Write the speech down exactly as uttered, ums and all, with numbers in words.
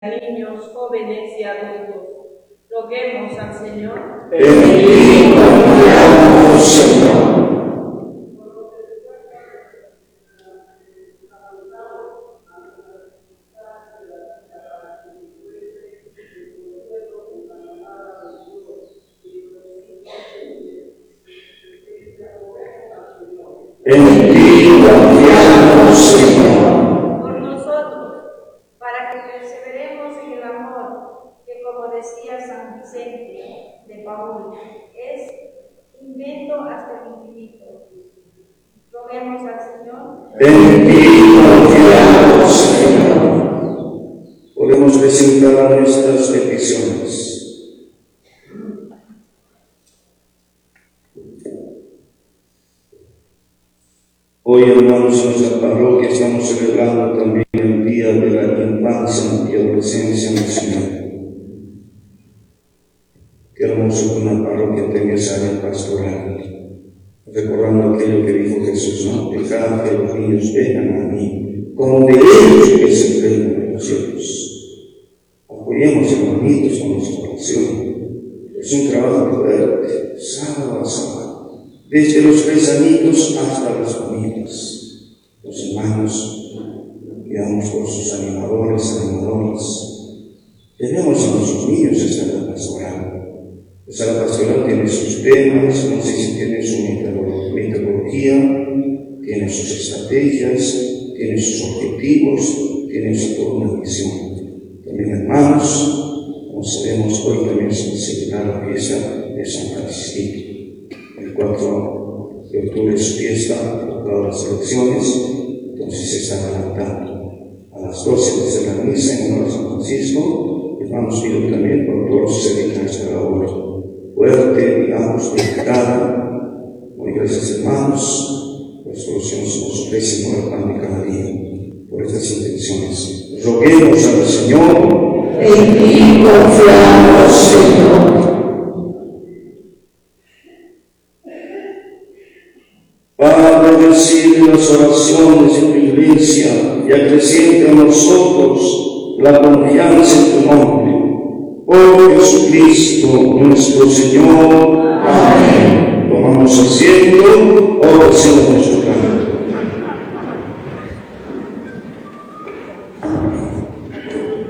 niños, jóvenes y adultos. Roguemos al Señor. En ti confiamos, Señor. En ti confiamos, Señor. Por nosotros, para que perseveremos en el amor, que como decía San Vicente de Paúl, es invento hasta el infinito. Roguemos al Señor. En ti confiamos, Señor. Podemos presentar nuestras peticiones. Hoy, hermanos, en nuestra parroquia estamos celebrando también el Día de la Infancia y Adolescencia Nacional. Qué hermoso que una parroquia tenga esa área pastoral, recordando aquello que dijo Jesús, ¿no? Dejad que los niños vengan a mí, como de ellos es el reino de los cielos. Apoyemos, hermanitos, con nuestra oración. Es un trabajo fuerte, sábado a sábado. Desde los tres añitos hasta las familias. Los hermanos, quedamos por sus animadores, animadoras. Tenemos a nuestros niños esta la pastoral. Esta la pastoral tiene sus temas, no sé si tiene su metodología, tiene sus estrategias, tiene sus objetivos, tiene su toda una visión. También, hermanos, como sabemos, hoy también se celebra la fiesta de San Francisco. El cuatro de octubre es su fiesta, por todas las elecciones, entonces se está adelantando. A las doce desde la misa en honor a San Francisco, y vamos pido también por todos los que se dedican a esta labor fuerte, digamos, dedicada. Muy gracias, hermanos, por esta oración se nos ofrece el pan de cada día, por estas intenciones. Roguemos al Señor. En ti confiamos, Señor. Padre, recibe las oraciones de tu iglesia y acreciente a nosotros la confianza en tu nombre. Por Jesucristo nuestro Señor. Amén. Tomamos asiento, oración de nuestro